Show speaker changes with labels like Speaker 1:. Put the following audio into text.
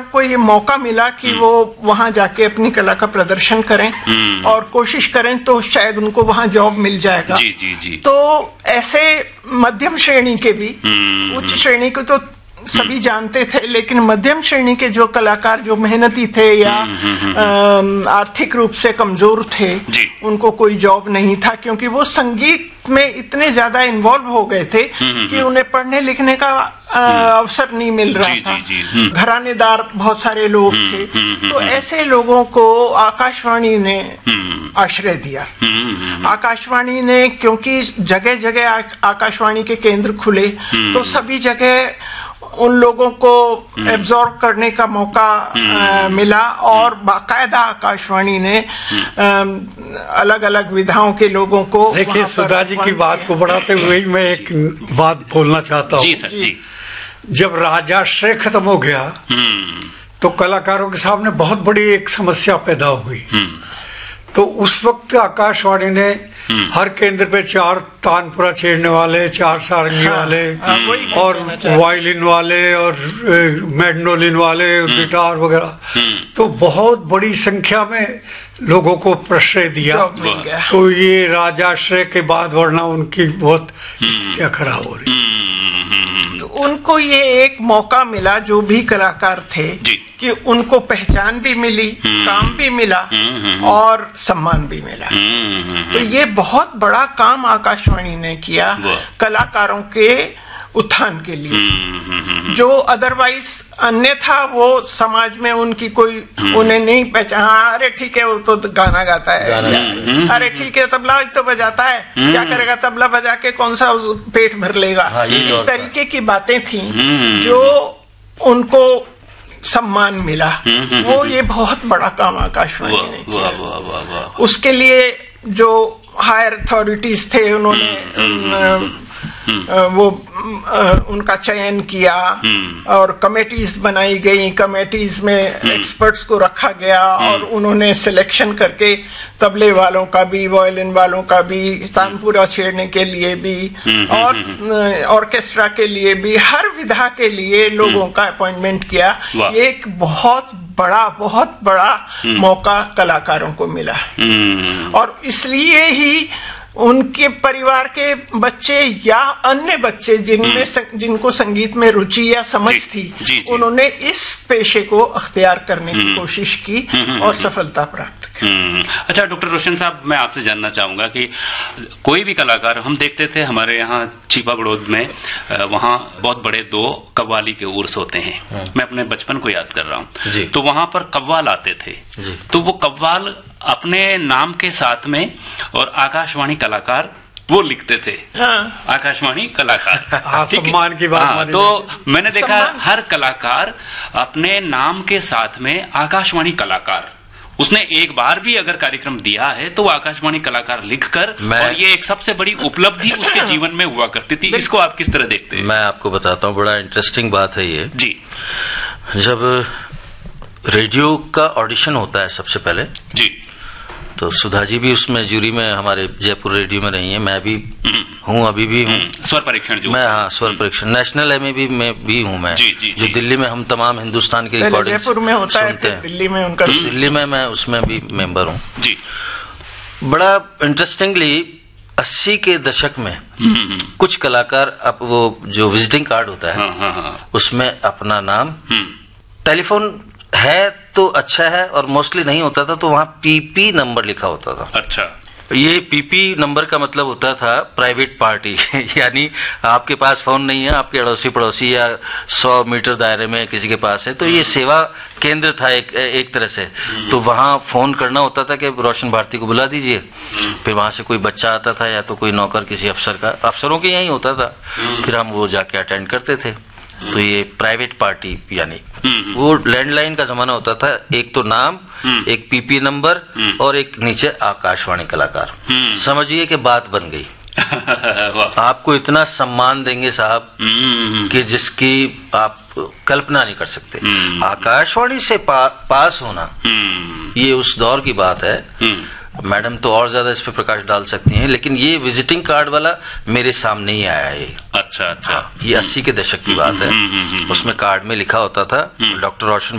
Speaker 1: को ये मौका मिला कि वो वहां जाके अपनी कला का प्रदर्शन करें और कोशिश करें तो शायद उनको वहां जॉब मिल जाएगा।
Speaker 2: जी जी जी।
Speaker 1: तो ऐसे मध्यम श्रेणी के भी, उच्च श्रेणी को तो सभी जानते थे, लेकिन मध्यम श्रेणी के जो कलाकार जो मेहनती थे या आर्थिक रूप से कमजोर थे, उनको कोई जॉब नहीं था, क्योंकि वो संगीत में इतने ज्यादा इन्वॉल्व हो गए थे कि उन्हें पढ़ने लिखने का अवसर नहीं मिल रहा था। घरानेदार बहुत सारे लोग थे, तो ऐसे लोगों को आकाशवाणी ने आश्रय दिया। आकाशवाणी ने, क्योंकि जगह जगह आकाशवाणी के केंद्र खुले, तो सभी जगह उन लोगों को एब्जॉर्ब करने का मौका मिला और बाकायदा आकाशवाणी ने अलग अलग विधाओं के लोगों को।
Speaker 3: देखिए, सुधा जी की बात को बढ़ाते हुए ही मैं एक बात बोलना चाहता हूँ।
Speaker 2: जी सर जी।
Speaker 3: जब राजाश्रय खत्म हो गया तो कलाकारों के सामने बहुत बड़ी एक समस्या पैदा हुई। तो उस वक्त आकाशवाणी ने हर केंद्र पे 4 तानपुरा छेड़ने वाले, 4 सारंगी वाले और वायलिन वाले और मैंडोलिन वाले, गिटार वगैरह, तो बहुत बड़ी संख्या में लोगों को प्रश्रय दिया। तो ये राजाश्रय के बाद वरना उनकी बहुत स्थितियां खराब हो रही।
Speaker 1: तो उनको ये एक मौका मिला, जो भी कलाकार थे, कि उनको पहचान भी मिली, काम भी मिला और सम्मान भी मिला। तो ये बहुत बड़ा काम आकाशवाणी ने किया कलाकारों के उत्थान के लिए। जो अदरवाइज अन्यथा वो समाज में उनकी कोई उन्हें नहीं पहचान, अरे ठीक है वो तो गाना गाता है, अरे ठीक है तबला तो बजाता है, क्या करेगा तबला बजा के, कौन सा पेट भर लेगा। इस तरीके की बातें थी जो उनको सम्मान मिला। वो ये बहुत बड़ा काम आकाशवाणी ने किया। उसके लिए जो हायर अथॉरिटीज थे, उन्होंने वो उनका चयन किया और कमेटीज बनाई गई। कमेटीज में एक्सपर्ट्स को रखा गया और उन्होंने सिलेक्शन करके तबले वालों का भी, वायलिन वालों का भी, तानपुरा छेड़ने के लिए भी और ऑर्केस्ट्रा के लिए भी, हर विधा के लिए लोगों का अपॉइंटमेंट किया। ये एक बहुत बड़ा मौका कलाकारों को मिला और इसलिए ही उनके परिवार के बच्चे या अन्य बच्चे जिनको संगीत में रुचि या समझ थी, उन्होंने इस पेशे को अख्तियार करने की कोशिश की और सफलता प्राप्त की।
Speaker 2: अच्छा डॉक्टर रोशन साहब, मैं आपसे जानना चाहूंगा कि कोई भी कलाकार, हम देखते थे हमारे यहाँ चीपा बड़ौद में, वहाँ बहुत बड़े 2 कव्वाली के उर्स होते हैं। मैं अपने बचपन को याद कर रहा हूँ, तो वहां पर कव्वाल आते थे। तो वो कव्वाल अपने नाम के साथ में और आकाशवाणी कलाकार वो लिखते थे, आकाशवाणी कलाकार।
Speaker 3: सम्मान की बात।
Speaker 2: तो मैंने देखा हर कलाकार अपने नाम के साथ में आकाशवाणी कलाकार, उसने एक बार भी अगर कार्यक्रम दिया है तो वो आकाशवाणी कलाकार लिखकर, और ये एक सबसे बड़ी उपलब्धि उसके जीवन में हुआ करती थी। इसको आप किस तरह देखते हैं?
Speaker 4: मैं आपको बताता हूँ, बड़ा इंटरेस्टिंग बात है ये
Speaker 2: जी।
Speaker 4: जब रेडियो का ऑडिशन होता है सबसे पहले जी, तो सुधा जी भी उसमें जूरी में हमारे जयपुर रेडियो में रही है, मैं भी हूँ, अभी भी हूँ।
Speaker 2: स्वर परीक्षण जो
Speaker 4: मैं, हाँ, स्वर परीक्षण नेशनल एमए में भी हूँ मैं, जो दिल्ली में हम तमाम हिंदुस्तान की रिकॉर्डिंग सुनते हैं। दिल्ली में मैं उसमें भी मेंबर हूँ जी। बड़ा इंटरेस्टिंगली 80 के दशक में कुछ कलाकार, अब वो जो विजिटिंग कार्ड होता है उसमें अपना नाम, टेलीफोन है तो अच्छा है और मोस्टली नहीं होता था, तो वहां पीपी नंबर लिखा होता था।
Speaker 2: अच्छा,
Speaker 4: ये पीपी नंबर का मतलब होता था प्राइवेट पार्टी यानी आपके पास फोन नहीं है, आपके अड़ोसी पड़ोसी या 100 मीटर दायरे में किसी के पास है, तो ये सेवा केंद्र था एक तरह से। तो वहां फोन करना होता था कि रोशन भारती को बुला दीजिए, फिर वहां से कोई बच्चा आता था या तो कोई नौकर किसी अफसर का, अफसरों के यही होता था, फिर हम वो जाके अटेंड करते थे। तो ये प्राइवेट पार्टी यानी वो लैंडलाइन का जमाना होता था, एक तो नाम, एक पीपी नंबर और एक नीचे आकाशवाणी कलाकार। समझिए कि बात बन गई। आपको इतना सम्मान देंगे साहब कि जिसकी आप कल्पना नहीं कर सकते। आकाशवाणी से पास होना ये उस दौर की बात है। मैडम तो और ज्यादा इस पे प्रकाश डाल सकती हैं, लेकिन ये विजिटिंग कार्ड वाला मेरे सामने ही आया है।
Speaker 2: अच्छा,
Speaker 4: ये 80 के दशक की बात है। उसमें कार्ड में लिखा होता था डॉक्टर रोशन